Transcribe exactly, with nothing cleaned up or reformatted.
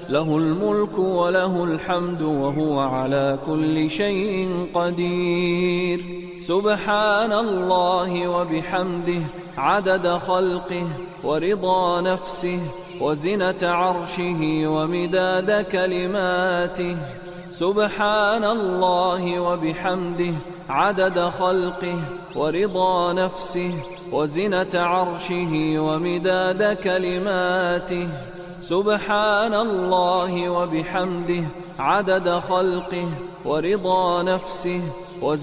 له الملك وله الحمد وهو على كل شيء قدير. سبحان الله وبحمده عدد خلقه ورضا نفسه وزنة عرشه ومداد كلماته. سبحان الله وبحمده عدد خلقه ورضا نفسه وزنة عرشه ومداد كلماته. سبحان الله وبحمده عدد خلقه ورضا نفسه وزنة